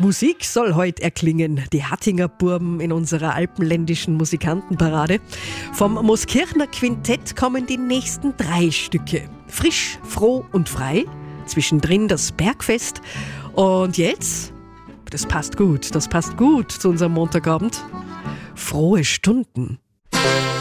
Musik soll heute erklingen. Die Hattinger Burben in unserer alpenländischen Musikantenparade. Vom Mooskirchner Quintett kommen die nächsten 3 Stücke. Frisch, froh und frei. Zwischendrin das Bergfest. Und jetzt, das passt gut zu unserem Montagabend, frohe Stunden.